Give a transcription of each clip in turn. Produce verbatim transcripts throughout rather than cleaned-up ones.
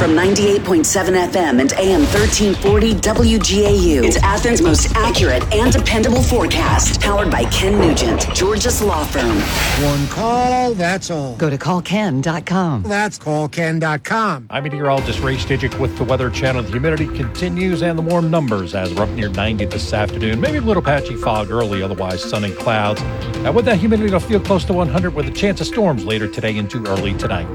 From ninety-eight point seven F M and A M thirteen forty W G A U. It's Athens' most accurate and dependable forecast. Powered by Ken Nugent, Georgia's law firm. One call, that's all. Go to call ken dot com. That's call ken dot com. I'm meteorologist Ray Stidgick with the Weather Channel. The humidity continues and the warm numbers as we're up near ninety this afternoon. Maybe a little patchy fog early, otherwise sun and clouds. Now with that humidity, it'll feel close to one hundred with a chance of storms later today into early tonight.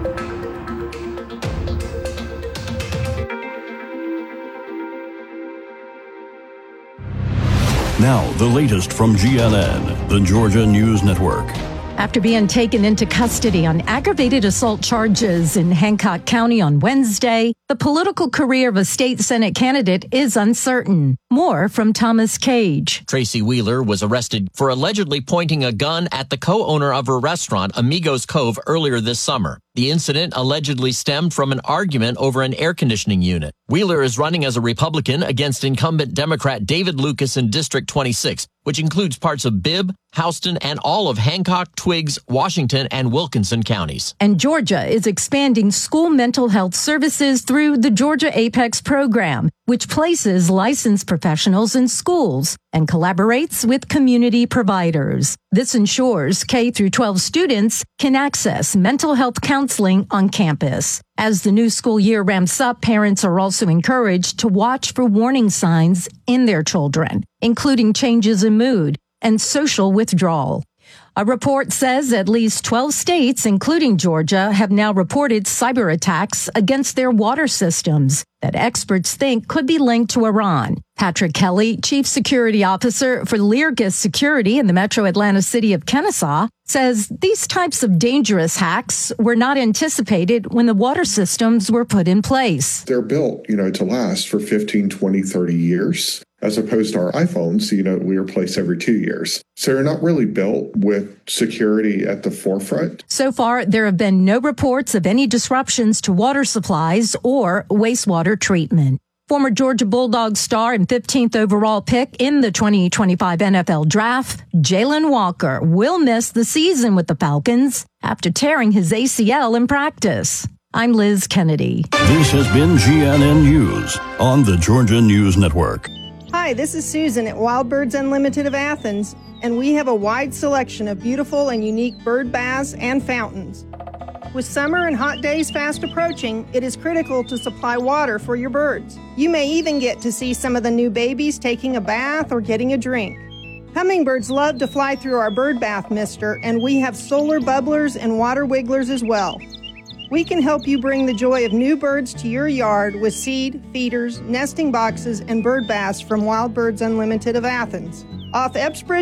Now, the latest from G N N, the Georgia News Network. After being taken into custody on aggravated assault charges in Hancock County on Wednesday, the political career of a state Senate candidate is uncertain. More from Thomas Cage. Tracy Wheeler was arrested for allegedly pointing a gun at the co-owner of her restaurant, Amigos Cove, earlier this summer. The incident allegedly stemmed from an argument over an air conditioning unit. Wheeler is running as a Republican against incumbent Democrat David Lucas in District twenty-six, which includes parts of Bibb, Houston, and all of Hancock, Twiggs, Washington, and Wilkinson counties. And Georgia is expanding school mental health services through the Georgia Apex program, which places licensed professionals in schools and collaborates with community providers. This ensures K through twelve students can access mental health counseling on campus. As the new school year ramps up, parents are also encouraged to watch for warning signs in their children, including changes in mood and social withdrawal. A report says at least twelve states, including Georgia, have now reported cyber attacks against their water systems that experts think could be linked to Iran. Patrick Kelly, Chief Security Officer for Leargus Security in the metro Atlanta city of Kennesaw, says these types of dangerous hacks were not anticipated when the water systems were put in place. They're built, you know, to last for fifteen, twenty, thirty years. As opposed to our iPhones, you know, we replace every two years. So they're not really built with security at the forefront. So far, there have been no reports of any disruptions to water supplies or wastewater treatment. Former Georgia Bulldogs star and fifteenth overall pick in the twenty twenty-five N F L Draft, Jalen Walker, will miss the season with the Falcons after tearing his A C L in practice. I'm Liz Kennedy. This has been G N N News on the Georgia News Network. Hi, this is Susan at Wild Birds Unlimited of Athens, and we have a wide selection of beautiful and unique bird baths and fountains. With summer and hot days fast approaching, it is critical to supply water for your birds. You may even get to see some of the new babies taking a bath or getting a drink. Hummingbirds love to fly through our bird bath mister, and we have solar bubblers and water wigglers as well. We can help you bring the joy of new birds to your yard with seed, feeders, nesting boxes, and bird baths from Wild Birds Unlimited of Athens. Off Epps Bridge